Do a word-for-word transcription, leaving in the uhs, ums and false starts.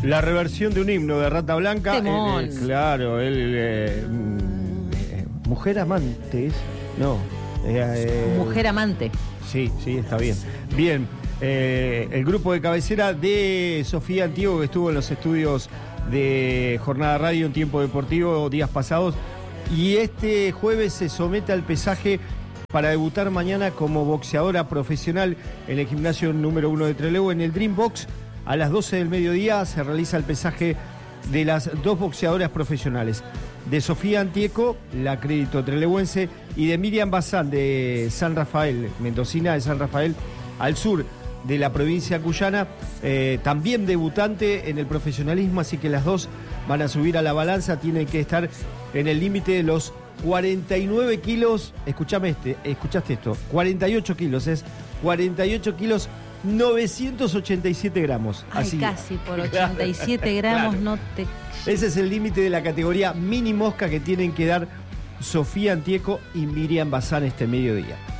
La reversión de un himno de Rata Blanca. El, el, claro, el eh, eh, Mujer Amantes. No. Eh, Mujer Amante. Sí, sí, está bien. Bien, eh, el grupo de cabecera de Sofía Antiego, que estuvo en los estudios de Jornada Radio en Tiempo Deportivo días pasados, y este jueves se somete al pesaje para debutar mañana como boxeadora profesional en el gimnasio número uno de Trelew. En el Dream Box, a las doce del mediodía, se realiza el pesaje de las dos boxeadoras profesionales, de Sofía Antieco, la crédito trelewense, y de Miriam Bazán, de San Rafael, mendocina de San Rafael, al sur de la provincia cuyana, eh, también debutante en el profesionalismo, así que las dos van a subir a la balanza, tienen que estar en el límite de los cuarenta y nueve kilos, escuchame este, escuchaste esto, cuarenta y ocho kilos, es cuarenta y ocho kilos, novecientos ochenta y siete gramos. Ay, así, casi por ochenta y siete claro, gramos, claro. No te... Ese es el límite de la categoría mini mosca que tienen que dar Sofía Antieco y Miriam Bazán este mediodía.